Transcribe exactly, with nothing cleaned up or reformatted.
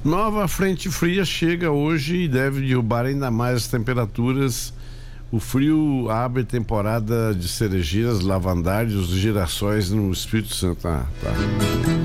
Nova frente fria chega hoje e deve derrubar ainda mais as temperaturas. O frio abre temporada de cerejeiras, lavandários, girassóis no Espírito Santo. Ah, tá.